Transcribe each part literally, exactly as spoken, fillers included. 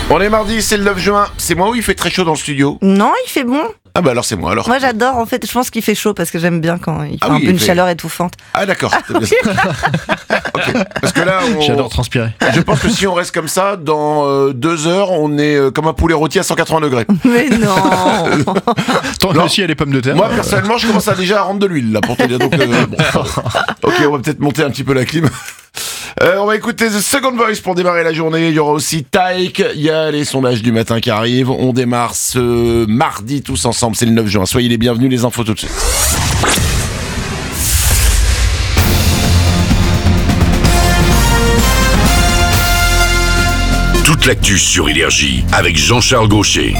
On est mardi, c'est le neuf juin. C'est moi ou il fait très chaud dans le studio? Non, il fait bon. Ah bah alors c'est moi alors. Moi j'adore, en fait, je pense qu'il fait chaud parce que j'aime bien quand il fait Ah un oui, peu une il fait- chaleur étouffante. Ah d'accord. Ok. Parce que là, on- J'adore transpirer. je pense que si on reste comme ça, dans euh, deux heures, on est euh, comme un poulet rôti à cent quatre-vingts degrés. Mais non. Tant Non. aussi, il y a les pommes de terre. Moi personnellement, je commence à déjà à rendre de l'huile là pour te dire. Donc, euh, bon. Ok, on va peut-être monter un petit peu la clim. Euh, on va écouter The Second Voice pour démarrer la journée. Il y aura aussi Taïk. Il y a les sondages du matin qui arrivent. On démarre ce mardi tous ensemble. C'est le neuf juin. Soyez les bienvenus. Les infos tout de suite. Toute l'actu sur Énergie avec Jean-Charles Gaucher.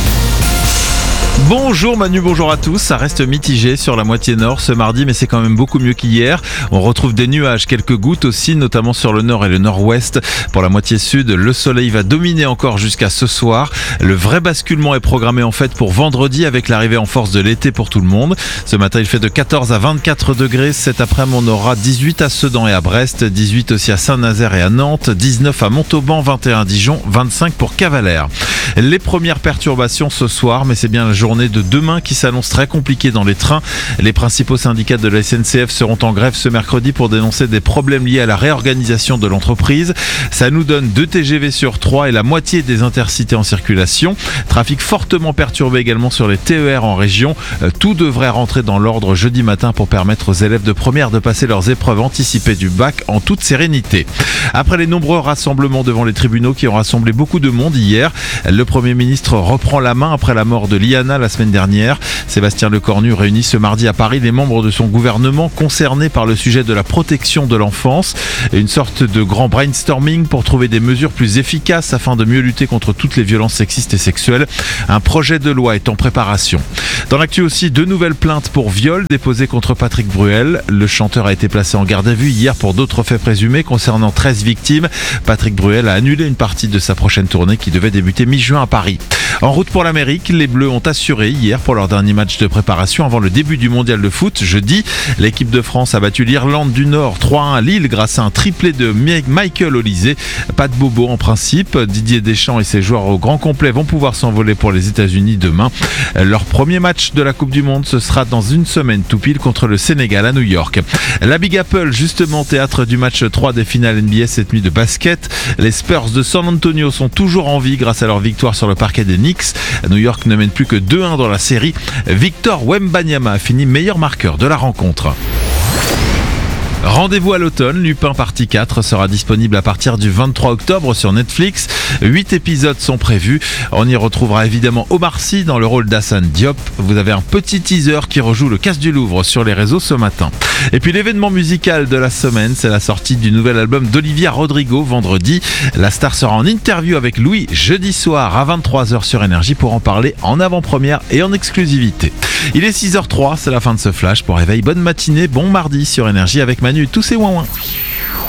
Bonjour Manu, bonjour à tous. Ça reste mitigé sur la moitié nord ce mardi, mais c'est quand même beaucoup mieux qu'hier. On retrouve des nuages, quelques gouttes aussi, notamment sur le nord et le nord-ouest. Pour la moitié sud, le soleil va dominer encore jusqu'à ce soir. Le vrai basculement est programmé en fait pour vendredi avec l'arrivée en force de l'été pour tout le monde. Ce matin, il fait de quatorze à vingt-quatre degrés. Cet après-midi, on aura dix-huit à Sedan et à Brest, dix-huit aussi à Saint-Nazaire et à Nantes, dix-neuf à Montauban, vingt et un à Dijon, vingt-cinq pour Cavalère. Les premières perturbations ce soir, mais c'est bien la journée de demain qui s'annonce très compliquée dans les trains. Les principaux syndicats de la S N C F seront en grève ce mercredi pour dénoncer des problèmes liés à la réorganisation de l'entreprise. Ça nous donne deux T G V sur trois et la moitié des intercités en circulation. Trafic fortement perturbé également sur les T E R en région. Tout devrait rentrer dans l'ordre jeudi matin pour permettre aux élèves de première de passer leurs épreuves anticipées du bac en toute sérénité. Après les nombreux rassemblements devant les tribunaux qui ont rassemblé beaucoup de monde hier, le Premier ministre reprend la main après la mort de Liana la semaine dernière. Sébastien Lecornu réunit ce mardi à Paris les membres de son gouvernement concernés par le sujet de la protection de l'enfance. Une sorte de grand brainstorming pour trouver des mesures plus efficaces afin de mieux lutter contre toutes les violences sexistes et sexuelles. Un projet de loi est en préparation. Dans l'actu aussi, deux nouvelles plaintes pour viol déposées contre Patrick Bruel. Le chanteur a été placé en garde à vue hier pour d'autres faits présumés concernant treize victimes. Patrick Bruel a annulé une partie de sa prochaine tournée qui devait débuter mi-juin à Paris. En route pour l'Amérique, les Bleus ont assuré hier pour leur dernier match de préparation avant le début du mondial de foot. Jeudi, l'équipe de France a battu l'Irlande du Nord trois à un à Lille grâce à un triplé de Michael Olise. Pas de bobo en principe. Didier Deschamps et ses joueurs au grand complet vont pouvoir s'envoler pour les États-Unis demain. Leur premier match de la Coupe du Monde, ce sera dans une semaine tout pile contre le Sénégal à New York. La Big Apple, justement théâtre du match trois des finales N B A cette nuit de basket. Les Spurs de San Antonio sont toujours en vie grâce à leur victoire sur le parquet des Knicks. New York ne mène plus que deux à un dans la série. Victor Wembanyama a fini meilleur marqueur de la rencontre. Rendez-vous à l'automne, Lupin partie quatre sera disponible à partir du vingt-trois octobre sur Netflix. Huit épisodes sont prévus. On y retrouvera évidemment Omar Sy dans le rôle d'Hassane Diop. Vous avez un petit teaser qui rejoue le Casse du Louvre sur les réseaux ce matin. Et puis l'événement musical de la semaine, c'est la sortie du nouvel album d'Olivia Rodrigo vendredi. La star sera en interview avec Louis jeudi soir à vingt-trois heures sur Énergie pour en parler en avant-première et en exclusivité. Il est six heures trois, c'est la fin de ce flash. Pour réveil, bonne matinée, bon mardi sur Énergie avec Manu et tous ses ouin-ouin.